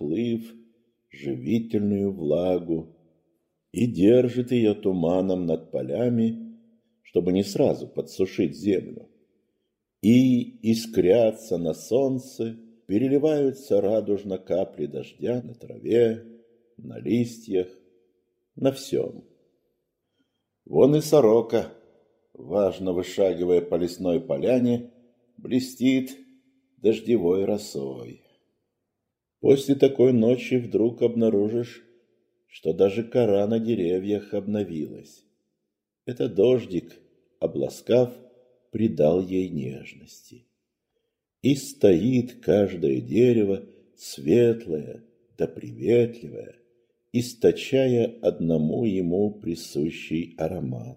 наплыв, живительную влагу и держит ее туманом над полями, чтобы не сразу подсушить землю. И искрятся на солнце, переливаются радужно капли дождя на траве, на листьях, на всем. Вон и сорока, важно вышагивая по лесной поляне, блестит дождевой росой. После такой ночи вдруг обнаружишь, что даже кора на деревьях обновилась. Это дождик, обласкав, придал ей нежности. И стоит каждое дерево светлое да приветливое, источая одному ему присущий аромат.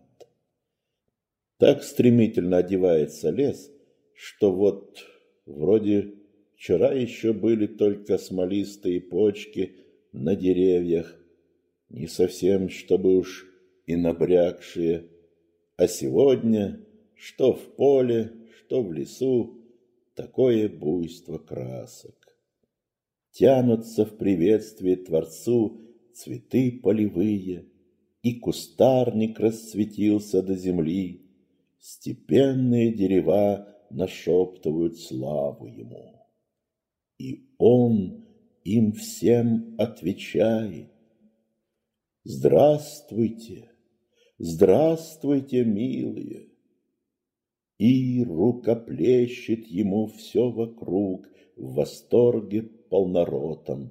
Так стремительно одевается лес, что вот вроде вчера еще были только смолистые почки на деревьях, не совсем чтобы уж и набрякшие, а сегодня, что в поле, что в лесу, такое буйство красок. Тянутся в приветствие Творцу цветы полевые, и кустарник расцветился до земли, степенные дерева нашептывают славу ему. И он им всем отвечает: «Здравствуйте, здравствуйте, милые!» И рукоплещет ему все вокруг в восторге полноротом.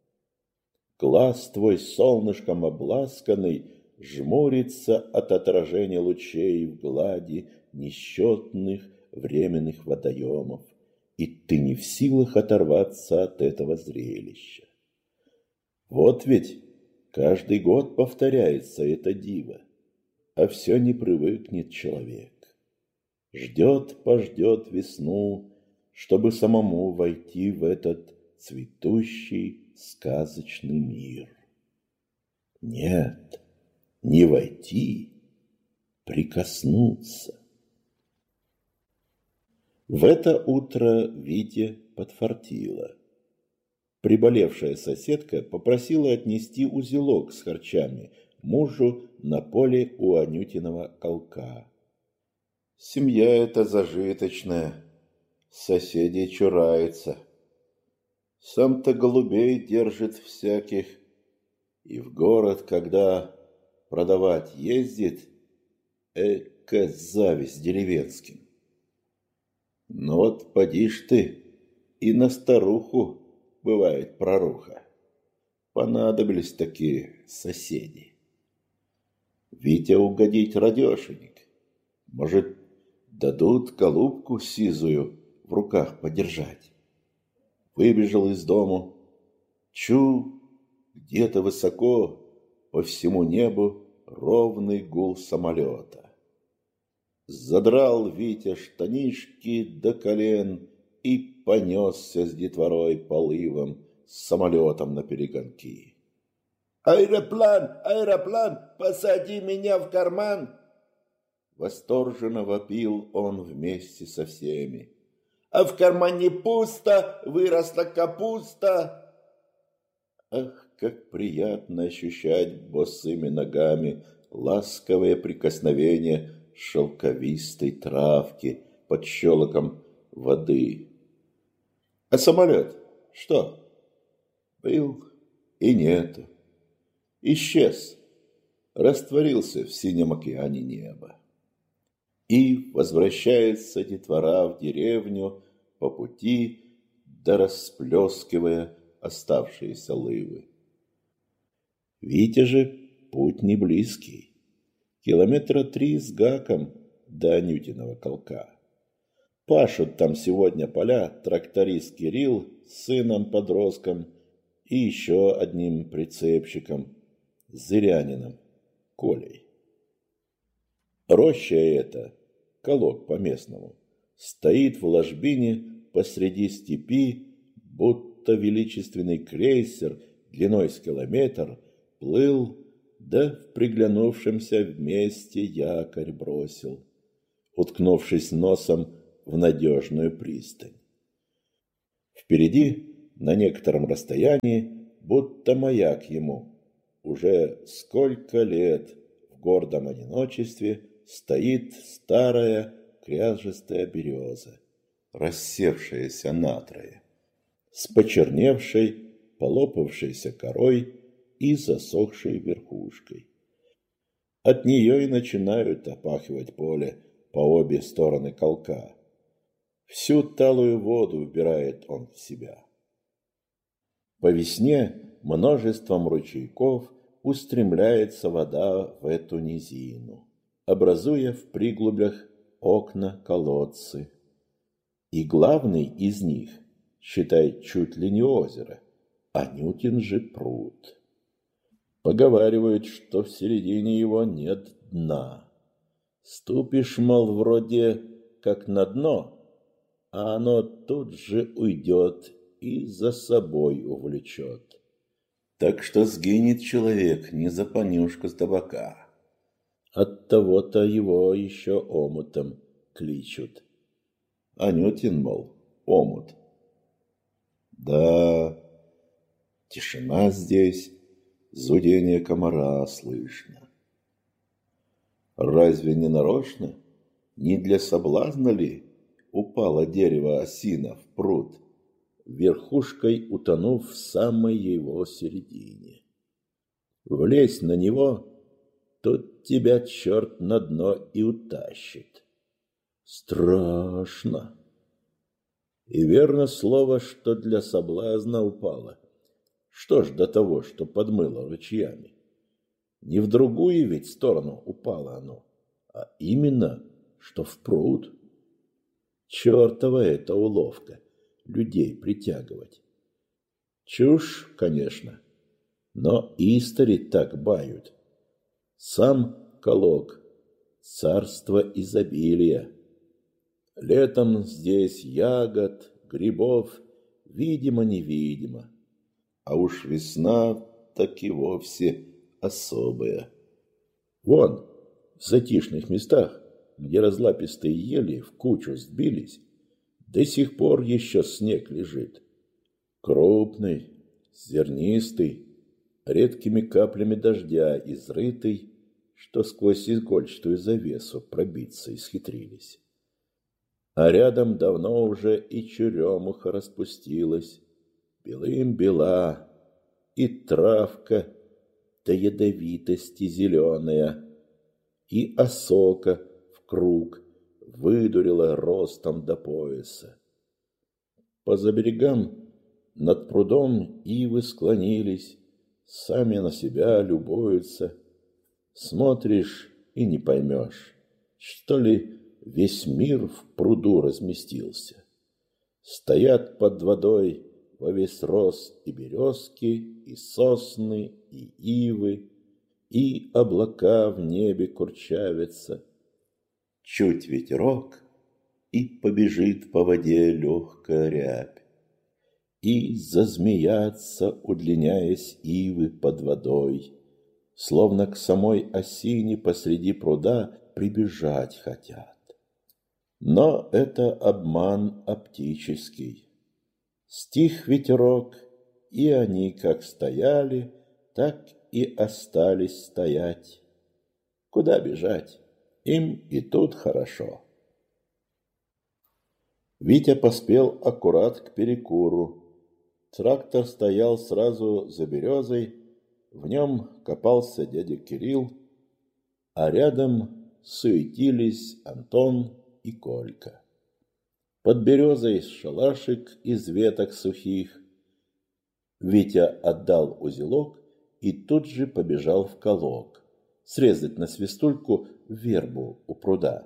Глаз твой солнышком обласканный жмурится от отражения лучей в глади несчетных временных водоемов, и ты не в силах оторваться от этого зрелища. Вот ведь каждый год повторяется это диво, а все не привыкнет человек. Ждет-пождет весну, чтобы самому войти в этот цветущий сказочный мир. Нет, не войти, прикоснуться. В это утро Вите подфартило. Приболевшая соседка попросила отнести узелок с харчами мужу на поле у Анютиного колка. Семья эта зажиточная, соседей чурается. Сам-то голубей держит всяких, и в город, когда продавать ездит, эка зависть деревенским. Но вот поди ж ты, и на старуху бывает проруха. Понадобились такие соседи. Витя угодить радешенек. Может, дадут голубку сизую в руках подержать. Выбежал из дому. Чу, где-то высоко по всему небу ровный гул самолета. Задрал Витя штанишки до колен и понесся с детворой полывом с самолетом наперегонки. «Аэроплан, аэроплан, посади меня в карман!» Восторженно вопил он вместе со всеми. «А в кармане пусто, выросла капуста!» Ах, как приятно ощущать босыми ногами ласковое прикосновение шелковистой травки под щелоком воды. А самолет что? Был и нету. Исчез, растворился в синем океане неба. И возвращается детвора в деревню по пути, да расплескивая оставшиеся лывы. Витя же путь не близкий. Километра 3 с гаком до Анютиного колка. Пашут там сегодня поля тракторист Кирилл с сыном-подростком и еще одним прицепщиком, зырянином, Колей. Роща эта, колок по-местному, стоит в ложбине посреди степи, будто величественный крейсер длиной с километр плыл, да в приглянувшемся вместе якорь бросил, уткнувшись носом в надежную пристань. Впереди На некотором расстоянии, будто маяк ему, уже сколько лет в гордом одиночестве стоит старая кряжестая береза, рассевшаяся натрое, с почерневшей, полопавшейся корой и засохшей верхушкой. От нее и начинают опахивать поле по обе стороны колка. Всю талую воду убирает он в себя. По весне множеством ручейков устремляется вода в эту низину, образуя в приглублях окна-колодцы. И главный из них, считай, чуть ли не озеро, Анютин же пруд. Поговаривают, что в середине его нет дна. Ступишь, мол, вроде как на дно, а оно тут же уйдет и за собой увлечет. Так что сгинет человек не за понюшку с табака. Оттого-то его еще омутом кличут. Анютин, мол, омут. Да, тишина здесь, зудение комара слышно. Разве не нарочно, не для соблазна ли упало дерево осина в пруд, верхушкой утонув в самой его середине? Влезь на него, тут тебя черт на дно и утащит. Страшно. И верно слово, что для соблазна упало. Что ж до того, что подмыло ручьями? Не в другую ведь сторону упало оно, а именно, что в пруд. Чертова это уловка людей притягивать. Чушь, конечно, но истори так бают. Сам колок — царство изобилия. Летом здесь ягод, грибов, видимо-невидимо. А уж весна так и вовсе особая. Вон, в затишных местах, где разлапистые ели в кучу сбились, до сих пор еще снег лежит. Крупный, зернистый, редкими каплями дождя изрытый, что сквозь игольчатую завесу пробиться исхитрились. А рядом давно уже и черемуха распустилась, белым бела, и травка до ядовитости зеленая, и осока в круг выдурила ростом до пояса. По заберегам над прудом ивы склонились, сами на себя любуются. Смотришь и не поймешь, что ли весь мир в пруду разместился. Стоят под водой во весь рост и березки, и сосны, и ивы, и облака в небе курчавятся. Чуть ветерок, и побежит по воде легкая рябь, и зазмеятся, удлиняясь ивы под водой, словно к самой осине посреди пруда прибежать хотят. Но это обман оптический. Стих ветерок, и они как стояли, так и остались стоять. Куда бежать? Им и тут хорошо. Витя поспел аккурат к перекуру. Трактор стоял сразу за березой, в нем копался дядя Кирилл, а рядом суетились Антон и Колька. Под березой шалашик из веток сухих. Витя отдал узелок и тут же побежал в колок, срезать на свистульку вербу у пруда.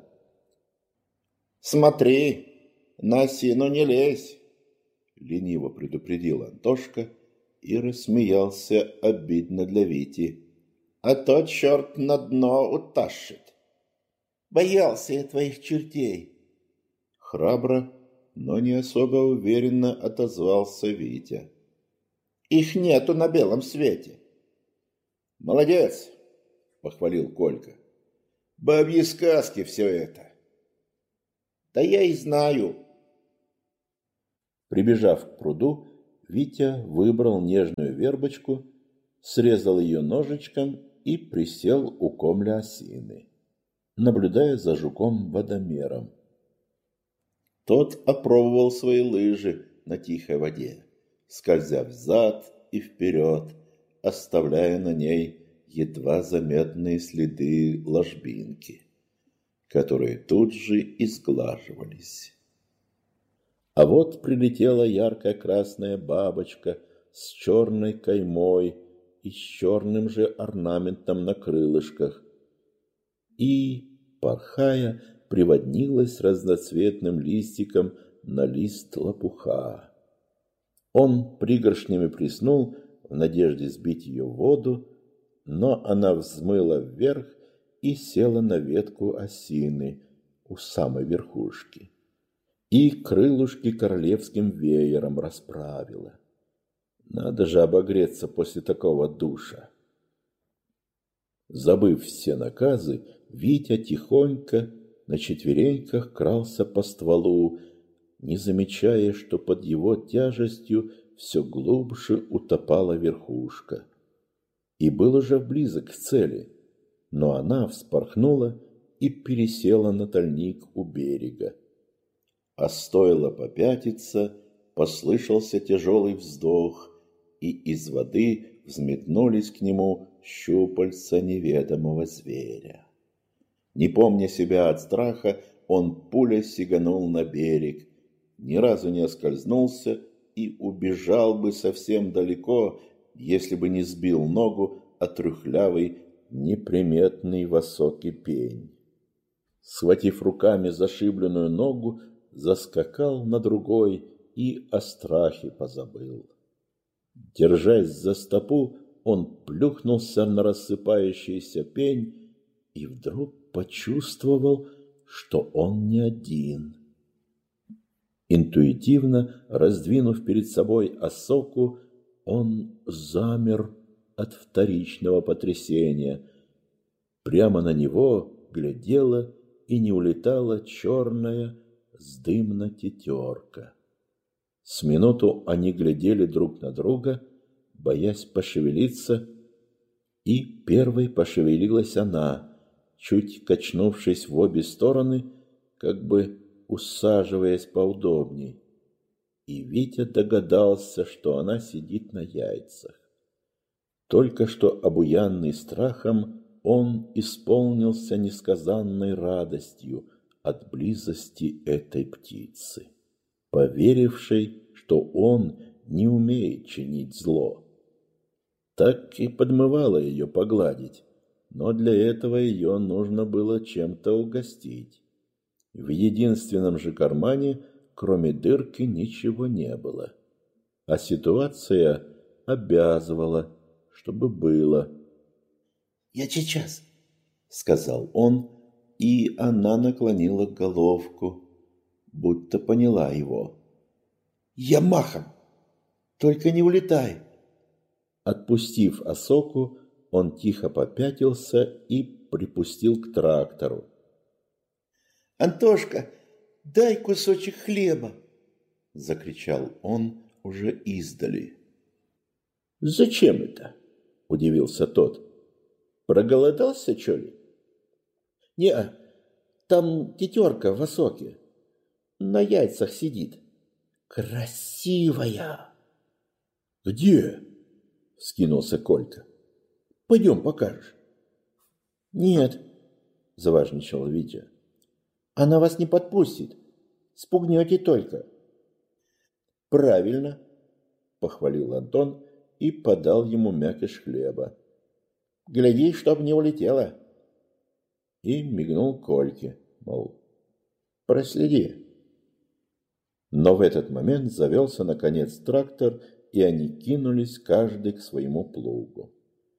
«Смотри, на осину не лезь!» — лениво предупредил Антошка и рассмеялся обидно для Вити. «А то черт на дно утащит!» «Боялся я твоих чертей!» Храбро, но не особо уверенно отозвался Витя. «Их нету на белом свете!» «Молодец!» — похвалил Колька. «Бабьи сказки все это!» «Да я и знаю!» Прибежав к пруду, Витя выбрал нежную вербочку, срезал ее ножичком и присел у комля осины, наблюдая за жуком-водомером. Тот опробовал свои лыжи на тихой воде, скользя взад и вперед, оставляя на ней едва заметные следы ложбинки, которые тут же изглаживались. А вот прилетела яркая красная бабочка с черной каймой и с черным же орнаментом на крылышках, и, порхая, приводнилась разноцветным листиком на лист лопуха. Он пригоршнями плеснул в надежде сбить ее в воду, но она взмыла вверх и села на ветку осины у самой верхушки, и крылышки королевским веером расправила. Надо же обогреться после такого душа. Забыв все наказы, Витя тихонько на четвереньках крался по стволу, не замечая, что под его тяжестью все глубже утопала верхушка. И был уже близок к цели, но она вспорхнула и пересела на тальник у берега. А стоило попятиться, послышался тяжелый вздох, и из воды взметнулись к нему щупальца неведомого зверя. Не помня себя от страха, он пулей сиганул на берег, ни разу не оскользнулся и убежал бы совсем далеко, если бы не сбил ногу о трухлявый, неприметный высокий пень. Схватив руками зашибленную ногу, заскакал на другой и о страхе позабыл. Держась за стопу, он плюхнулся на рассыпающийся пень и вдруг почувствовал, что он не один. Интуитивно раздвинув перед собой осоку, он замер от вторичного потрясения. Прямо на него глядела и не улетала черная сдымно-тетерка. С минуту они глядели друг на друга, боясь пошевелиться, и первой пошевелилась она, чуть качнувшись в обе стороны, как бы усаживаясь поудобней. И Витя догадался, что она сидит на яйцах. Только что обуянный страхом, он исполнился несказанной радостью от близости этой птицы, поверившей, что он не умеет чинить зло. Так и подмывало ее погладить, но для этого ее нужно было чем-то угостить. В единственном же кармане, кроме дырки, ничего не было, а ситуация обязывала, чтобы было. «Я сейчас», — сказал он, и она наклонила головку, будто поняла его. «Я махом! Только не улетай!» Отпустив осоку, он тихо попятился и припустил к трактору. «Антошка, дай кусочек хлеба!» — закричал он уже издали. «Зачем это?» — удивился тот. «Проголодался, чё ли?» «Не, там тетерка в осоке. На яйцах сидит. Красивая!» «Где?» — вскинулся Колька. «Пойдем покажешь». «Нет», — заважничал Витя. «Она вас не подпустит. Спугнете только». «Правильно», — похвалил Антон и подал ему мякиш хлеба. «Гляди, чтоб не улетела». И мигнул Кольке, мол, проследи. Но в этот момент завелся, наконец, трактор, и они кинулись каждый к своему плугу.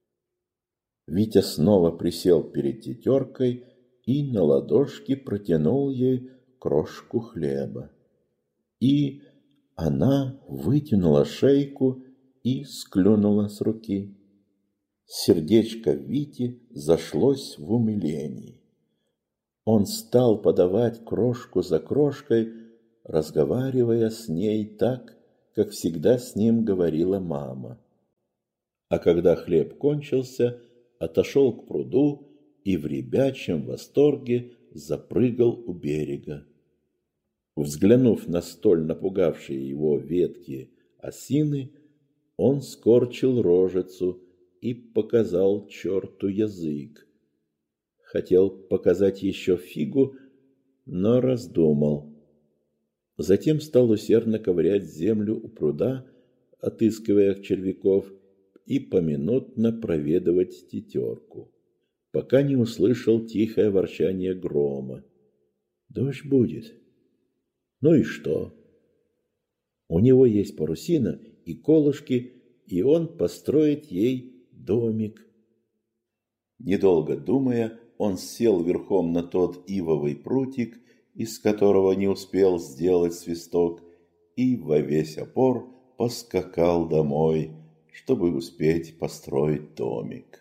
Витя снова присел перед тетеркой и на ладошки протянул ей крошку хлеба. И она вытянула шейку и склюнула с руки. Сердечко Вити зашлось в умилении. Он стал подавать крошку за крошкой, разговаривая с ней так, как всегда с ним говорила мама. А когда хлеб кончился, отошел к пруду и в ребячем восторге запрыгал у берега. Взглянув на столь напугавшие его ветки осины, он скорчил рожицу и показал черту язык. Хотел показать еще фигу, но раздумал. Затем стал усердно ковырять землю у пруда, отыскивая червяков, и поминутно проведывать тетерку, пока не услышал тихое ворчание грома. Дождь будет. Ну и что? У него есть парусина и колышки, и он построит ей домик. Недолго думая, он сел верхом на тот ивовый прутик, из которого не успел сделать свисток, и во весь опор поскакал домой, чтобы успеть построить домик.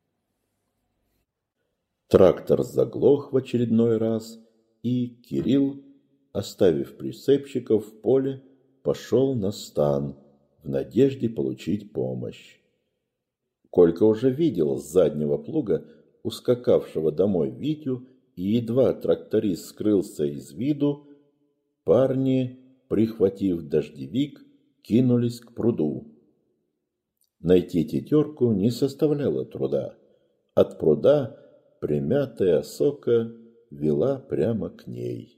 Трактор заглох в очередной раз, и Кирилл, оставив прицепщиков в поле, пошел на стан в надежде получить помощь. Колька уже видел с заднего плуга ускакавшего домой Витю, и едва тракторист скрылся из виду, парни, прихватив дождевик, кинулись к пруду. Найти тетерку не составляло труда. От пруда примятая осока вела прямо к ней.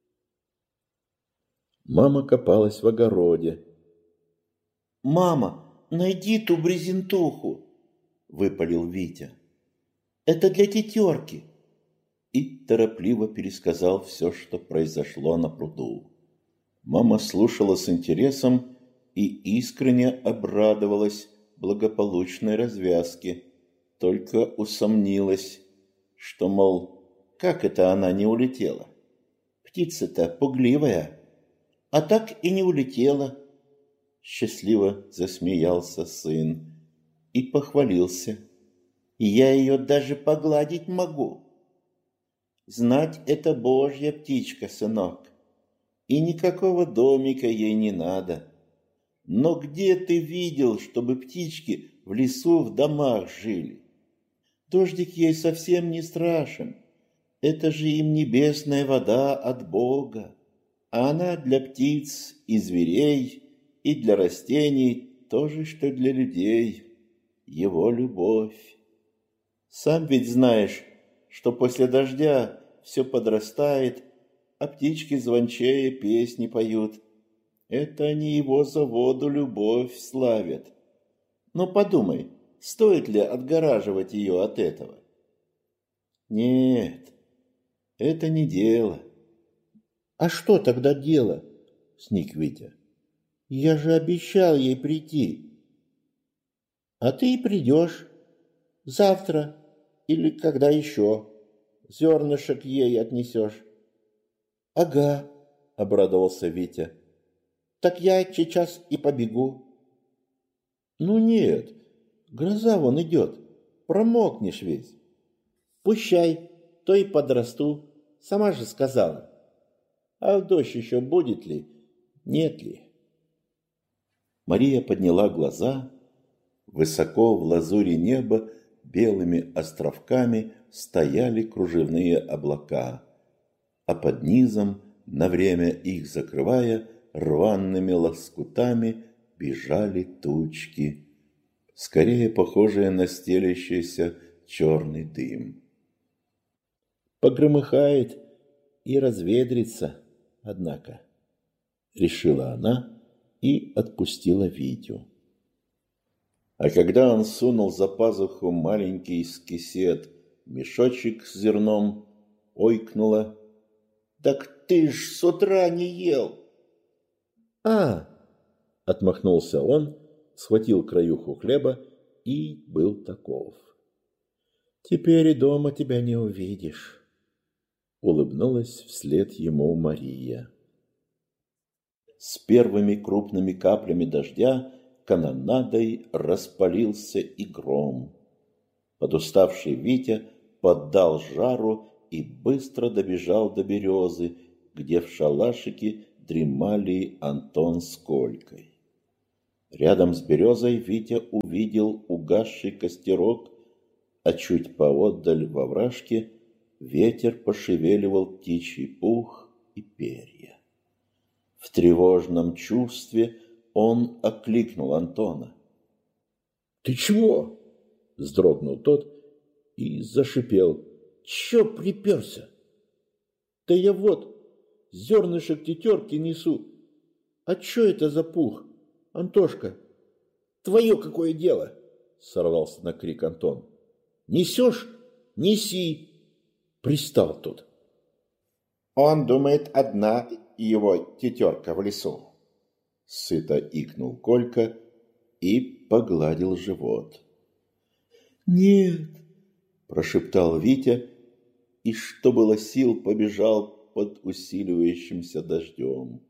Мама копалась в огороде. «Мама, найди ту брезентуху!» — выпалил Витя. «Это для тетерки!» И торопливо пересказал все, что произошло на пруду. Мама слушала с интересом и искренне обрадовалась благополучной развязке, только усомнилась, что, мол, как это она не улетела? Птица-то пугливая, а так и не улетела. Счастливо засмеялся сын и похвалился. Я ее даже погладить могу. Знать, это божья птичка, сынок, и никакого домика ей не надо. Но где ты видел, чтобы птички в лесу в домах жили? Дождик ей совсем не страшен. Это же им небесная вода от Бога. А она для птиц и зверей, и для растений то же, что для людей. Его любовь. Сам ведь знаешь, что после дождя все подрастает, а птички звончее песни поют. Это они его за воду любовь славят. Но подумай, стоит ли отгораживать ее от этого? Нет, это не дело. А что тогда дело? Сник Витя. Я же обещал ей прийти. А ты и придешь. Завтра или когда еще. Зернышек ей отнесешь. Ага, обрадовался Витя. Так я сейчас и побегу. Ну нет, гроза вон идет, промокнешь весь. Пущай, то и подрасту, сама же сказала. А дождь еще будет ли, нет ли? Мария подняла глаза. Высоко в лазури неба белыми островками стояли кружевные облака, а под низом, на время их закрывая, рваными лоскутами бежали тучки, скорее похожие на стелящийся черный дым. Погромыхает и разведрится, однако, решила она и отпустила Витю. А когда он сунул за пазуху маленький скисет мешочек с зерном, ойкнула: «Так ты ж с утра не ел!» Отмахнулся он, схватил краюху хлеба и был таков. «Теперь и дома тебя не увидишь», — улыбнулась вслед ему Мария. С первыми крупными каплями дождя канонадой распалился и гром. Подуставший Витя поддал жару и быстро добежал до березы, где в шалашике дремали Антон с Колькой. Рядом с березой Витя увидел угасший костерок, а чуть поотдаль во вражке ветер пошевеливал птичий пух и перья. В тревожном чувстве он окликнул Антона. «Ты чего?» — вздрогнул тот и зашипел. «Чё приперся?» «Да я вот зернышек тетерки несу. А чё это за пух, Антошка? Твое какое дело?» — сорвался на крик Антон. «Несешь? Неси!» Пристал тут. «Он думает, одна его тетерка в лесу», — сыто икнул Колька и погладил живот. «Нет!» — прошептал Витя и, что было сил, побежал под усиливающимся дождем.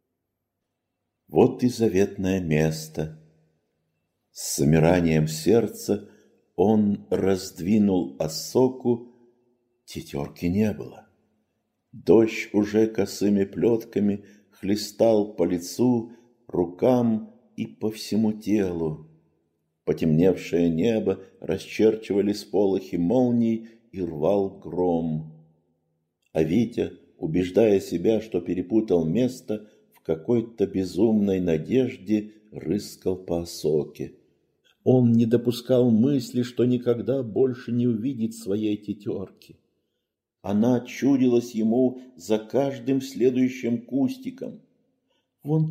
Вот и заветное место. С замиранием сердца он раздвинул осоку, тетерки не было. Дождь уже косыми плетками хлестал по лицу, рукам и по всему телу. Потемневшее небо расчерчивали сполохи молний и рвал гром. А Витя, убеждая себя, что перепутал место, в какой-то безумной надежде рыскал по осоке. Он не допускал мысли, что никогда больше не увидит своей тетерки. Она чудилась ему за каждым следующим кустиком. Вон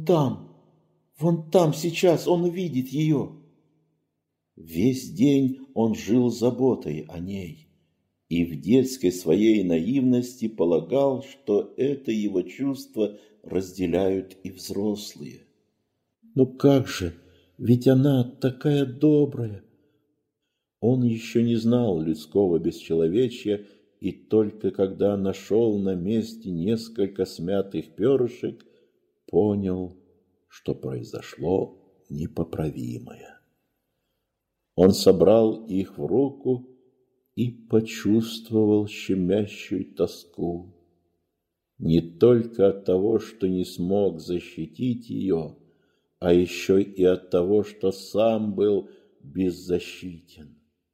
там сейчас он увидит ее. Весь день он жил заботой о ней и в детской своей наивности полагал, что это его чувство разделяют и взрослые. Но как же, ведь она такая добрая. Он еще не знал людского бесчеловечья, и только когда нашел на месте несколько смятых перышек, понял, что произошло непоправимое. Он собрал их в руку и почувствовал щемящую тоску. Не только от того, что не смог защитить ее, а еще и от того, что сам был беззащитен.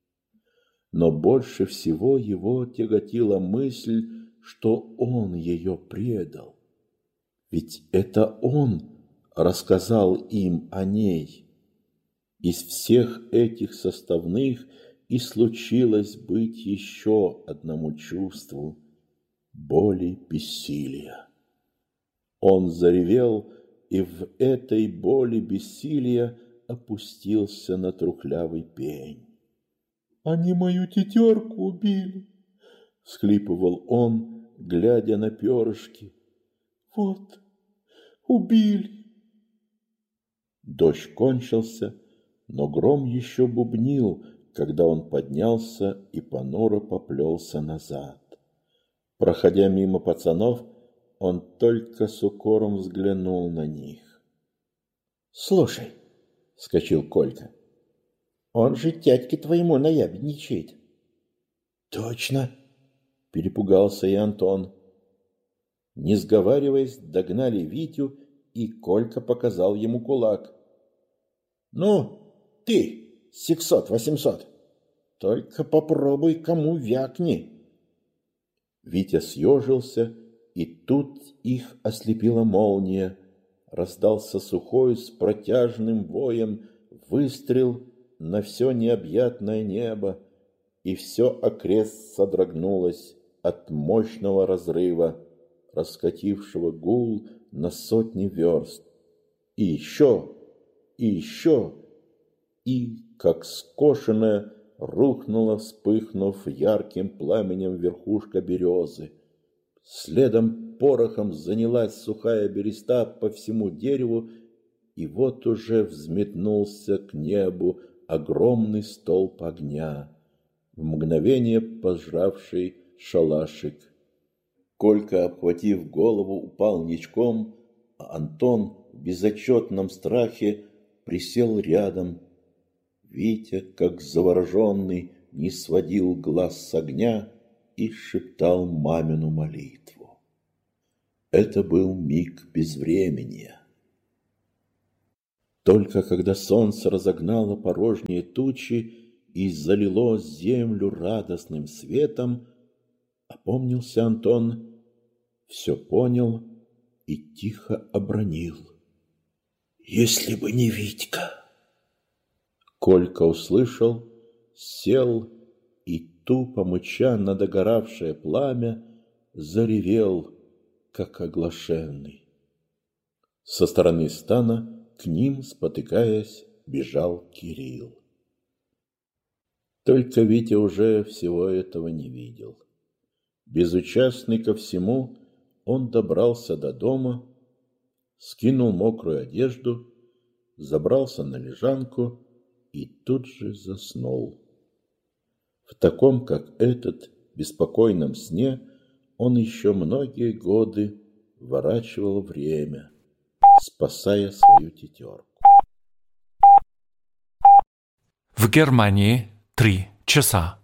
Но больше всего его тяготила мысль, что он ее предал. Ведь это он рассказал им о ней. Из всех этих составных и случилось быть еще одному чувству – боли бессилия. Он заревел, и в этой боли бессилия опустился на трухлявый пень. «Они мою тетерку убили!» — всхлипывал он, глядя на перышки. «Вот, убили!» Дождь кончился, но гром еще бубнил, когда он поднялся и понуро поплелся назад. Проходя мимо пацанов, он только с укором взглянул на них. «Слушай!» — вскочил Колька. «Он же дядьке твоему наябедничает». «Точно!» — перепугался и Антон. Не сговариваясь, догнали Витю, и Колька показал ему кулак. «Ну, ты, 600-800, только попробуй кому вякни!» Витя съежился, и тут их ослепила молния. Раздался сухой с протяжным воем выстрел на все необъятное небо, и все окрест содрогнулось от мощного разрыва, раскатившего гул на сотни верст. И еще, и, как скошенная, рухнула, вспыхнув ярким пламенем верхушка березы. Следом порохом занялась сухая береста по всему дереву, и вот уже взметнулся к небу огромный столб огня, в мгновение пожравший шалашик. Колька, обхватив голову, упал ничком, а Антон в безотчетном страхе присел рядом. Витя, как завороженный, не сводил глаз с огня и шептал мамину молитву. Это был миг безвременья. Только когда солнце разогнало порожние тучи и залило землю радостным светом, опомнился Антон, все понял и тихо обронил: «Если бы не Витька!» Колька услышал, сел и, тупо мыча на догоравшее пламя, заревел, как оглашенный. Со стороны стана к ним, спотыкаясь, бежал Кирилл. Только Витя уже всего этого не видел. Безучастный ко всему, он добрался до дома, скинул мокрую одежду, забрался на лежанку и тут же заснул. В таком, как этот, беспокойном сне он еще многие годы ворачивал время, спасая свою тетерку. В Германии 3 часа.